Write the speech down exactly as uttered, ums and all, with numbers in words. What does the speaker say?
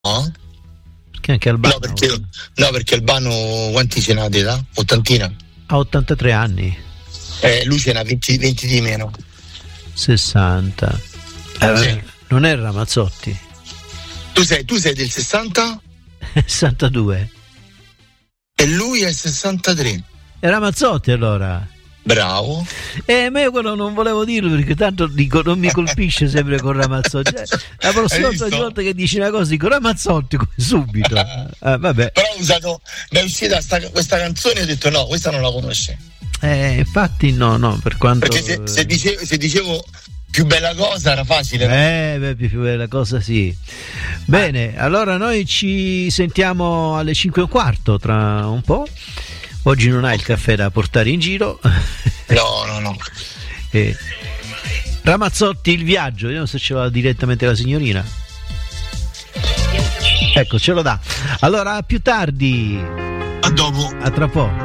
Perché anche Albano. No, perché, no, perché Albano quanti ce n'ha di età? Ottantina? Ha ottantatré anni. Eh, lui ce n'ha venti, venti di meno. sessanta. Eh, Sì. Non è Ramazzotti. Tu sei, tu sei del sessanta? sessantadue. E lui è sessantatré. È Ramazzotti allora. Bravo. Eh, ma io quello non volevo dirlo perché tanto dico, non mi colpisce sempre con Ramazzotti. La prossima volta che dici una cosa dico Ramazzotti subito. Ah, vabbè. Però ho usato, mi è uscita sta, questa canzone e ho detto no, questa non la conosce. Eh, infatti no, no, per quanto... Perché se, se, dicevo, se dicevo più bella cosa era facile. Eh, beh, più bella cosa sì. Bene, allora noi ci sentiamo alle cinque e un quarto tra un po'. Oggi non hai il caffè da portare in giro. No, no, no. Eh, Ramazzotti il viaggio, vediamo se ce l'ha direttamente la signorina. Ecco, ce lo dà. Allora, a più tardi. A dopo. A tra poco.